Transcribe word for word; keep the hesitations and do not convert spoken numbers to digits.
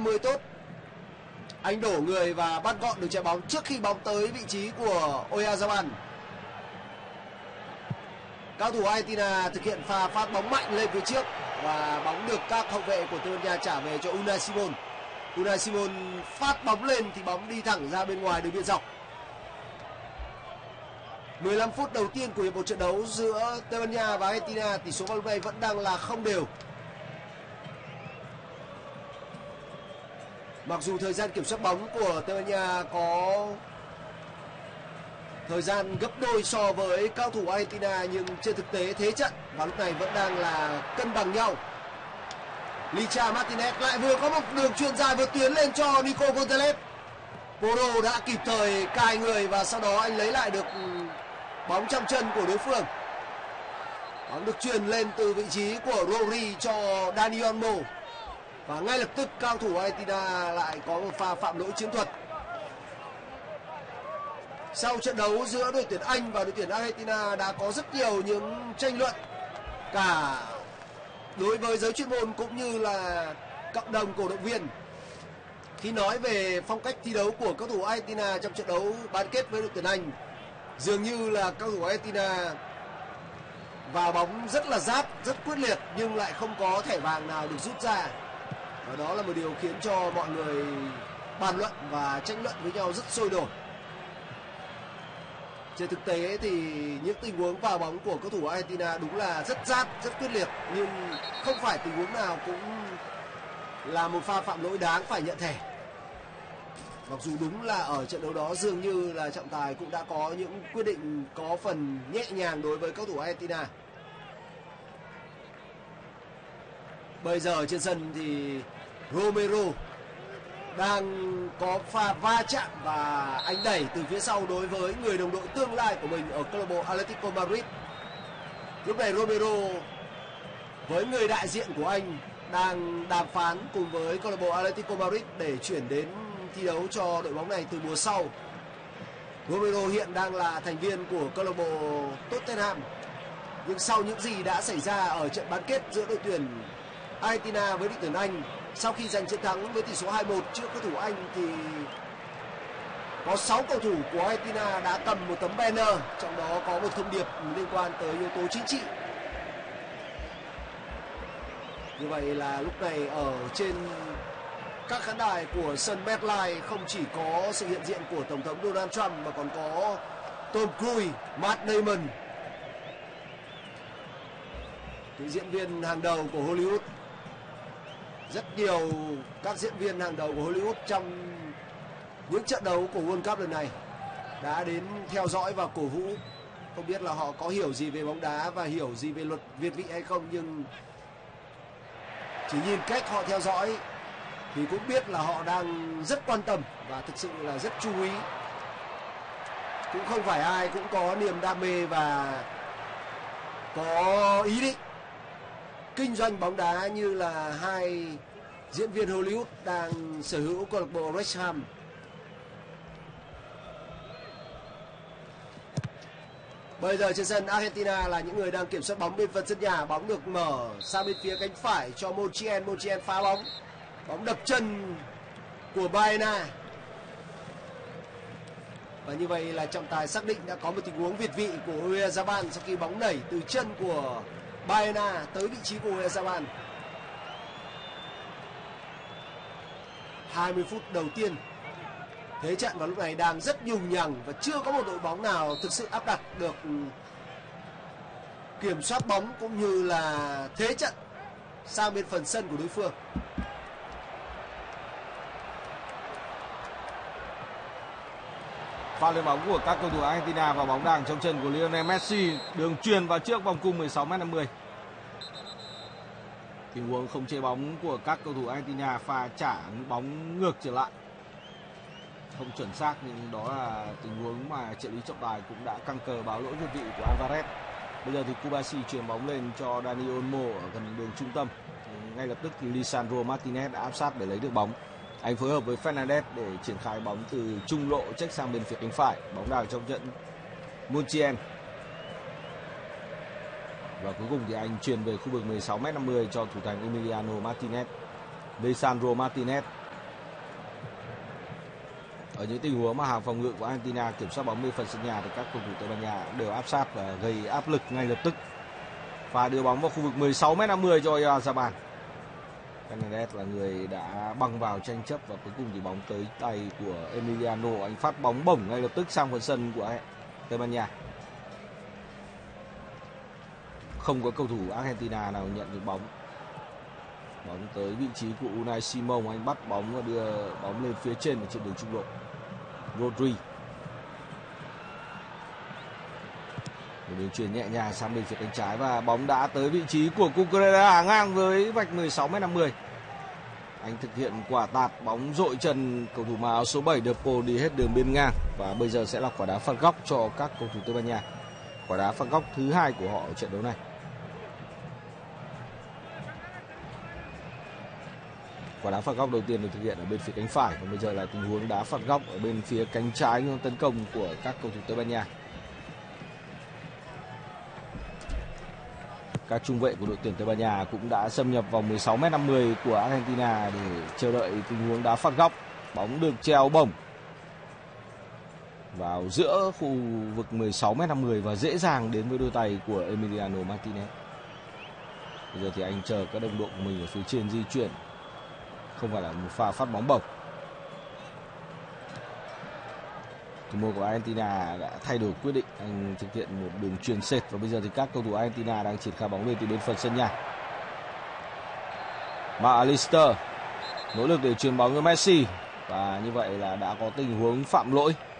năm mươi tốt. Anh đổ người và bắt gọn được trái bóng trước khi bóng tới vị trí của Oyarzabal. Cao thủ Argentina thực hiện pha phát bóng mạnh lên phía trước và bóng được các hậu vệ của Tây Ban Nha trả về cho Unai Simon. Unai Simon phát bóng lên thì bóng đi thẳng ra bên ngoài đường biên dọc. mười lăm phút đầu tiên của hiệp một trận đấu giữa Tây Ban Nha và Argentina, tỷ số vào lúc này vẫn đang là không đều. Mặc dù thời gian kiểm soát bóng của Tây Ban Nha có thời gian gấp đôi so với cao thủ Argentina, nhưng trên thực tế thế trận vào lúc này vẫn đang là cân bằng nhau. Licha Martinez lại vừa có một đường chuyền dài vượt tuyến lên cho Nico Gonzalez. Porro đã kịp thời cài người và sau đó anh lấy lại được bóng trong chân của đối phương. Bóng được chuyền lên từ vị trí của Rodri cho Dani Olmo. Và ngay lập tức cao thủ Argentina lại có một pha phạm lỗi chiến thuật. Sau trận đấu giữa đội tuyển Anh và đội tuyển Argentina đã có rất nhiều những tranh luận cả đối với giới chuyên môn cũng như là cộng đồng cổ động viên khi nói về phong cách thi đấu của các thủ Argentina trong trận đấu bán kết với đội tuyển Anh. Dường như là các thủ Argentina vào bóng rất là giáp, rất quyết liệt nhưng lại không có thẻ vàng nào được rút ra. Và đó là một điều khiến cho mọi người bàn luận và tranh luận với nhau rất sôi nổi. Trên thực tế thì những tình huống vào bóng của cầu thủ Argentina đúng là rất giáp, rất quyết liệt, nhưng không phải tình huống nào cũng là một pha phạm lỗi đáng phải nhận thẻ. Mặc dù đúng là ở trận đấu đó dường như là trọng tài cũng đã có những quyết định có phần nhẹ nhàng đối với cầu thủ Argentina. Bây giờ trên sân thì Romero đang có pha va chạm và anh đẩy từ phía sau đối với người đồng đội tương lai của mình ở câu lạc bộ Atletico Madrid. Lúc này Romero với người đại diện của anh đang đàm phán cùng với câu lạc bộ Atletico Madrid để chuyển đến thi đấu cho đội bóng này từ mùa sau. Romero hiện đang là thành viên của câu lạc bộ Tottenham. Nhưng sau những gì đã xảy ra ở trận bán kết giữa đội tuyển Argentina với đội tuyển Anh, sau khi giành chiến thắng với tỷ số hai một trước cầu thủ Anh thì có sáu cầu thủ của Argentina đã cầm một tấm banner, trong đó có một thông điệp liên quan tới yếu tố chính trị. Như vậy là lúc này ở trên các khán đài của sân MetLife không chỉ có sự hiện diện của Tổng thống Donald Trump mà còn có Tom Cruise, Matt Damon, những diễn viên hàng đầu của Hollywood. Rất nhiều các diễn viên hàng đầu của Hollywood trong những trận đấu của World Cup lần này đã đến theo dõi và cổ vũ. Không biết là họ có hiểu gì về bóng đá và hiểu gì về luật việt vị hay không, nhưng chỉ nhìn cách họ theo dõi thì cũng biết là họ đang rất quan tâm và thực sự là rất chú ý. Cũng không phải ai cũng có niềm đam mê và có ý định kinh doanh bóng đá như là hai diễn viên Hollywood đang sở hữu câu lạc bộ West Ham. Bây giờ trên sân Argentina là những người đang kiểm soát bóng bên phần sân nhà. Bóng được mở sang bên phía cánh phải cho Montiel. Montiel phá bóng. Bóng đập chân của Baena. Và như vậy là trọng tài xác định đã có một tình huống việt vị của Oyarzabal sau khi bóng đẩy từ chân của Baena tới vị trí của Oyarzabal. hai mươi phút đầu tiên, thế trận vào lúc này đang rất nhùng nhằng và chưa có một đội bóng nào thực sự áp đặt được kiểm soát bóng cũng như là thế trận sang bên phần sân của đối phương. Pha lên bóng của các cầu thủ Argentina và bóng đàng trong chân của Lionel Messi, đường truyền vào trước vòng cung mười sáu mét năm mươi. Tình huống không chế bóng của các cầu thủ Argentina, pha trả bóng ngược trở lại không chuẩn xác, nhưng đó là tình huống mà trợ lý trọng tài cũng đã căng cờ báo lỗi việt vị của Alvarez. Bây giờ thì Kubasi chuyền bóng lên cho Dani Olmo ở gần đường trung tâm. Ngay lập tức thì Lisandro Martinez đã áp sát để lấy được bóng. Anh phối hợp với Fernandez để triển khai bóng từ trung lộ check sang bên phía cánh phải. Bóng đào trong trận Montiel. Và cuối cùng thì anh truyền về khu vực mười sáu mét năm mươi cho thủ thành Emiliano Martinez. Lisandro Martinez Ở những tình huống mà hàng phòng ngự của Argentina kiểm soát bóng bên phần sân nhà thì các cầu thủ Tây Ban Nha đều áp sát và gây áp lực ngay lập tức. Và đưa bóng vào khu vực mười sáu mét năm mươi cho Oyarzabal. Fernandez là người đã băng vào tranh chấp và cuối cùng thì bóng tới tay của Emiliano. Anh phát bóng bổng ngay lập tức sang phần sân của Tây Ban Nha. Không có cầu thủ Argentina nào nhận được bóng. Bóng tới vị trí của Unai Simon, anh bắt bóng và đưa bóng lên phía trên ở trên đường trung lộ. Rodri. Một đường chuyền nhẹ nhàng sang bên phía cánh trái và bóng đã tới vị trí của Cucurella ngang với vạch mười sáu mét năm mươi. Anh thực hiện quả tạt bóng dội chân cầu thủ mặc áo số bảy De Paul đi hết đường biên ngang và bây giờ sẽ là quả đá phạt góc cho các cầu thủ Tây Ban Nha. Quả đá phạt góc thứ hai của họ ở trận đấu này. Quả đá phạt góc đầu tiên được thực hiện ở bên phía cánh phải và bây giờ là tình huống đá phạt góc ở bên phía cánh trái tấn công của các cầu thủ Tây Ban Nha. Các trung vệ của đội tuyển Tây Ban Nha cũng đã xâm nhập vào mười sáu mét năm mươi của Argentina để chờ đợi tình huống đá phạt góc. Bóng được treo bổng vào giữa khu vực mười sáu mét năm mươi và dễ dàng đến với đôi tay của Emiliano Martinez. Bây giờ thì anh chờ các đồng đội của mình ở phía trên di chuyển. Không phải là một pha phát bóng bổng. Thủ môn của Argentina đã thay đổi quyết định, anh thực hiện một đường chuyền sệt và bây giờ thì các cầu thủ Argentina đang triển khai bóng lên từ bên phần sân nhà. McAllister nỗ lực để chuyền bóng cho Messi và như vậy là đã có tình huống phạm lỗi.